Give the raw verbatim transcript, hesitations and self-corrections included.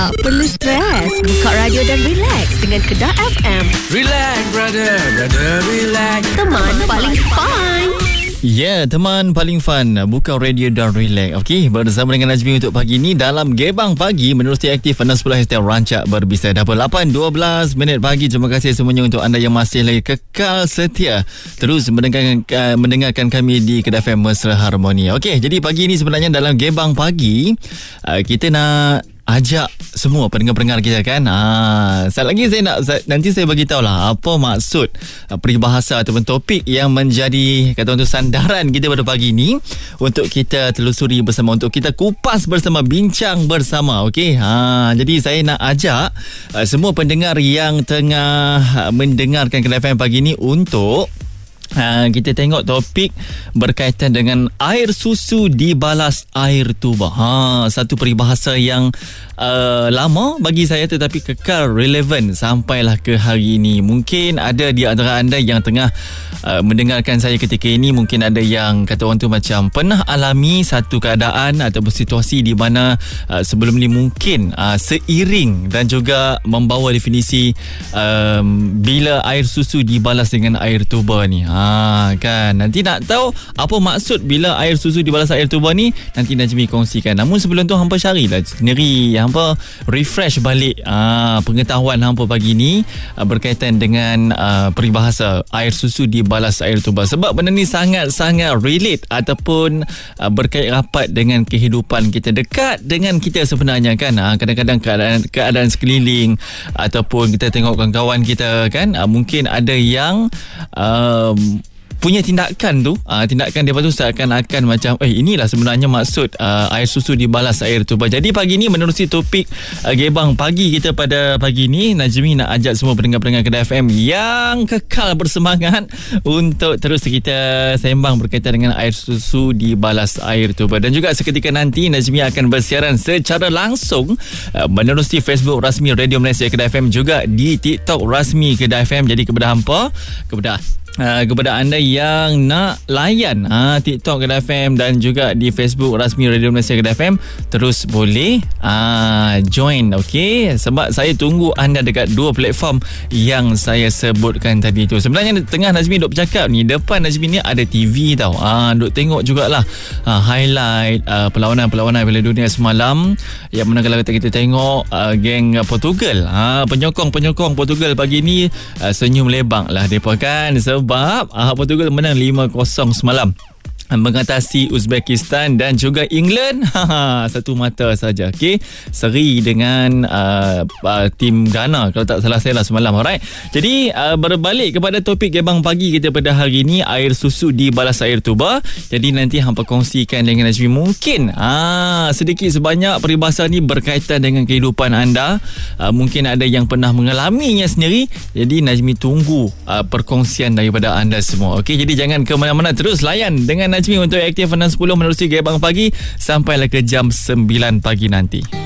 Tak perlu stres, buka radio dan relax dengan Kedah F M. Relax brother, brother relax. Teman paling fun. Ya, yeah, teman paling fun. Buka radio dan relax. Okey, bersama dengan Najmi untuk pagi ni dalam Gebang Pagi menerusi aktif enam sepuluh hashtag Rancak Berbisnes. Dah lapan dua belas minit pagi. Terima kasih semuanya untuk anda yang masih lagi kekal setia terus mendengarkan uh, mendengarkan kami di Kedah F M Mesra Harmoni. Okey, jadi pagi ni sebenarnya dalam Gebang Pagi uh, kita nak ajak semua pendengar-pendengar kita kan. Ha, sekali lagi saya nak saya, nanti saya bagi tahulah apa maksud uh, peribahasa ataupun topik yang menjadi kata orang tu sandaran kita pada pagi ni untuk kita telusuri bersama, untuk kita kupas bersama, bincang bersama. Okey. Ha, jadi saya nak ajak uh, semua pendengar yang tengah uh, mendengarkan Kedah F M pagi ni untuk Ha, kita tengok topik berkaitan dengan air susu dibalas air tuba. Ha, satu peribahasa yang uh, lama bagi saya tetapi kekal relevan sampailah ke hari ini. Mungkin ada di antara anda yang tengah uh, mendengarkan saya ketika ini, mungkin ada yang kata orang tu macam pernah alami satu keadaan ataupun situasi di mana uh, sebelum ni mungkin uh, seiring dan juga membawa definisi um, bila air susu dibalas dengan air tuba ni. Ha, Ha, kan nanti nak tahu apa maksud bila air susu dibalas air tuba ni, nanti Najmi kongsikan. Namun sebelum tu hampa carilah sendiri, hampa refresh balik ha, pengetahuan hampa pagi ni ha, berkaitan dengan ha, peribahasa air susu dibalas air tuba. Sebab benda ni sangat-sangat relate ataupun ha, berkait rapat dengan kehidupan kita, dekat dengan kita sebenarnya kan. Ha, kadang-kadang keadaan, keadaan sekeliling ataupun kita tengok kawan-kawan kita kan, ha, mungkin ada yang um, punya tindakan tu, uh, tindakan dia tu seakan-akan macam eh inilah sebenarnya maksud uh, air susu dibalas air tuba. Jadi pagi ni menerusi topik uh, Gebang Pagi kita pada pagi ni, Najmi nak ajak semua pendengar-pendengar Kedah F M yang kekal bersemangat untuk terus kita sembang berkaitan dengan air susu dibalas air tuba. Dan juga seketika nanti Najmi akan bersiaran secara langsung uh, menerusi Facebook rasmi Radio Malaysia Kedah F M, juga di TikTok rasmi Kedah F M. Jadi kepada hampa, kepada Uh, kepada anda yang nak layan uh, TikTok Kedah F M dan juga di Facebook rasmi Radio Malaysia Kedah F M, terus boleh uh, join. Okey, sebab saya tunggu anda dekat dua platform yang saya sebutkan tadi tu. Sebenarnya tengah Najmi duk bercakap ni, depan Najmi ni ada T V tau. uh, Duk tengok jugalah uh, highlight uh, perlawanan-perlawanan Piala Dunia semalam, yang mana kalau kita tengok uh, geng Portugal, uh, penyokong-penyokong Portugal pagi ni uh, senyum lebang lah mereka kan, sebab ah, Portugal menang lima kosong semalam mengatasi Uzbekistan dan juga England. Ha, satu mata saja. Okey, seri dengan uh, uh, tim Ghana kalau tak salah saya lah semalam. Alright. Jadi uh, berbalik kepada topik Gebang Pagi kita pada hari ini, air susu dibalas air tuba. Jadi nanti hampa kongsikan dengan Najmi, mungkin ah sedikit sebanyak peribahasa ni berkaitan dengan kehidupan anda. Uh, mungkin ada yang pernah mengalaminya sendiri. Jadi Najmi tunggu uh, perkongsian daripada anda semua. Okey, jadi jangan ke mana-mana, terus layan dengan Najmi untuk aktif enam sepuluh menerusi Gebang Pagi sampailah ke jam sembilan pagi nanti.